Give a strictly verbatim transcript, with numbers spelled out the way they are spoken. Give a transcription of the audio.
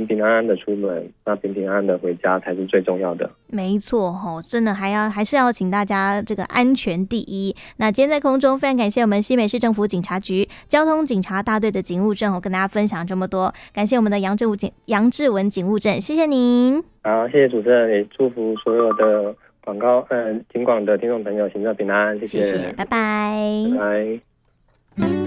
平平安安的出门，那平平安安的回家才是最重要的。 没错吼，真的还要还是要请大家这个安全第一。那今天在空中非常感谢我们新北市政府警察局交通警察大队的警务证，我跟大家分享这么多，感谢我们的杨志武警杨志文警务证，谢谢您。 好，谢谢主持人，也祝福所有的广告嗯警广的听众朋友行车平安，谢谢， 谢谢，拜拜， 拜拜。